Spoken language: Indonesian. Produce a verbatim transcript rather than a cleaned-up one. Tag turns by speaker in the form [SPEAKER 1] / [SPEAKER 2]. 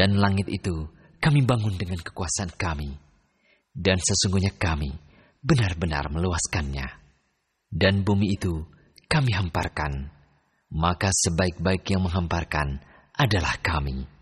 [SPEAKER 1] Dan langit itu kami bangun dengan kekuasaan kami, dan sesungguhnya kami benar-benar meluaskannya. Dan bumi itu kami hamparkan, maka sebaik-baik yang menghamparkan adalah kami.